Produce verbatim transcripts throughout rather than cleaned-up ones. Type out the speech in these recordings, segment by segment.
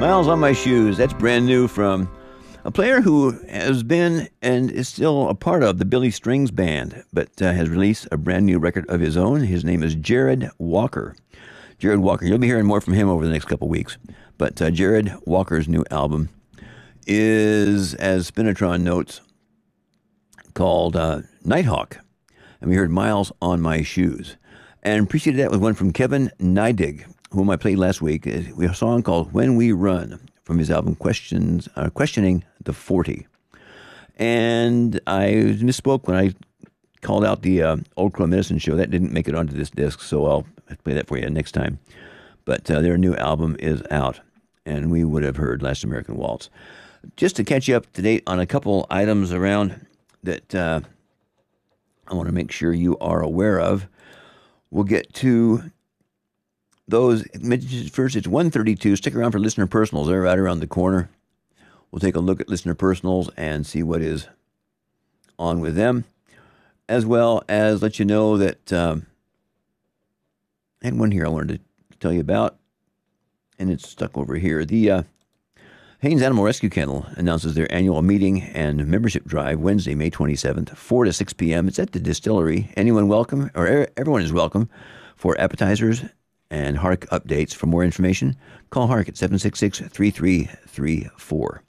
Miles on My Shoes. That's brand new from a player who has been and is still a part of the Billy Strings Band, but uh, has released a brand new record of his own. His name is Jared Walker. Jared Walker. You'll be hearing more from him over the next couple weeks. But uh, Jared Walker's new album is, as Spinatron notes, called uh, Nighthawk. And we heard Miles on My Shoes. And preceded that with one from Kevin Neidig, whom I played last week. We have a song called When We Run from his album Questions, uh, Questioning the forty. And I misspoke when I called out the uh, Old Crow Medicine Show. That didn't make it onto this disc, so I'll play that for you next time. But uh, their new album is out, and we would have heard Last American Waltz. Just to catch you up to date on a couple items around that uh, I want to make sure you are aware of. We'll get to those. First, it's one thirty-two. Stick around for listener personals. They're right around the corner. We'll take a look at listener personals and see what is on with them, as well as let you know that um, I had one here I wanted to tell you about, and it's stuck over here. The uh, Haynes Animal Rescue Kennel announces their annual meeting and membership drive Wednesday, May twenty-seventh, four to six p.m. It's at the distillery. Anyone welcome, or everyone is welcome, for appetizers and Hark updates. For more information, call Hark at seven six six, three three three four.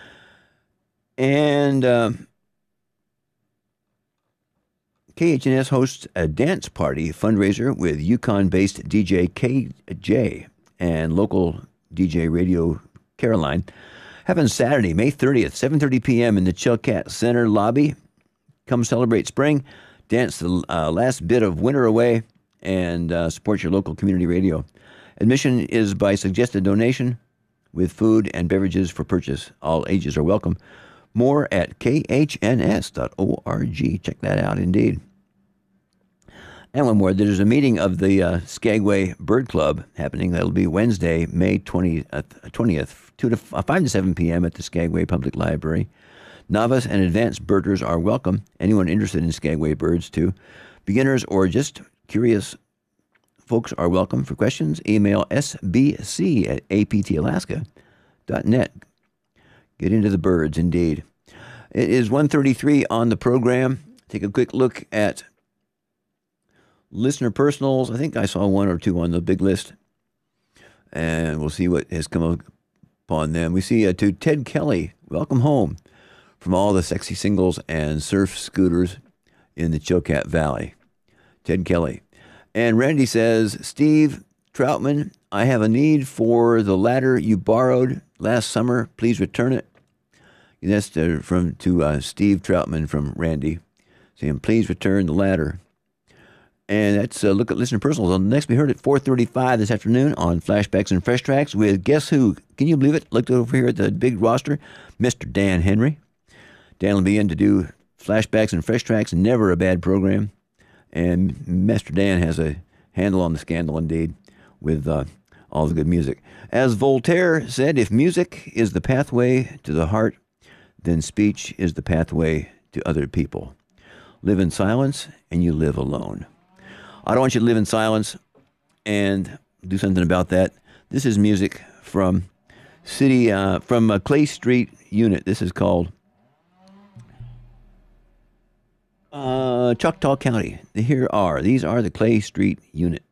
And uh, K H N S hosts a dance party fundraiser with Yukon-based D J K J and local D J Radio Caroline. Happens Saturday, May thirtieth, seven thirty p.m. in the Chilkat Center lobby. Come celebrate spring, dance the uh, last bit of winter away, and uh, support your local community radio. Admission is by suggested donation with food and beverages for purchase. All ages are welcome. More at k h n s dot org. Check that out, indeed. And one more. There's a meeting of the uh, Skagway Bird Club happening. That'll be Wednesday, May twentieth, twentieth two to five to seven p.m. at the Skagway Public Library. Novice and advanced birders are welcome. Anyone interested in Skagway birds, too. Beginners or just curious folks are welcome. For questions, email s b c at a p t alaska dot net. Get into the birds, indeed. It is one thirty-three on the program. Take a quick look at listener personals. I think I saw one or two on the big list, and we'll see what has come upon them. We see uh, to Ted Kelly, welcome home from all the sexy singles and surf scooters in the Chilkat Valley. Ted Kelly. And Randy says, Steve Troutman, I have a need for the ladder you borrowed last summer. Please return it. And that's to, from to uh, Steve Troutman from Randy, saying, please return the ladder. And that's a look at listener personals. On the next, we heard at four thirty-five this afternoon on Flashbacks and Fresh Tracks with guess who? Can you believe it? Looked over here at the big roster, Mister Dan Henry. Dan will be in to do Flashbacks and Fresh Tracks, never a bad program. And Mister Dan has a handle on the scandal, indeed, with uh, all the good music. As Voltaire said, if music is the pathway to the heart, then speech is the pathway to other people. Live in silence, and you live alone. I don't want you to live in silence and do something about that. This is music from City, uh, from uh, Clay Street Unit. This is called Uh, Choctaw County. Here are, these are the Clay Street Unit.